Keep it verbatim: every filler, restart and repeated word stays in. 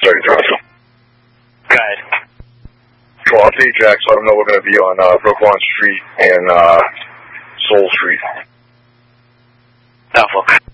Sorry, Russell. Go ahead. Well, I'll tell you, Jack, so let them know we're going to be on uh, Brooklyn Street and uh, Soul Street. Norfolk.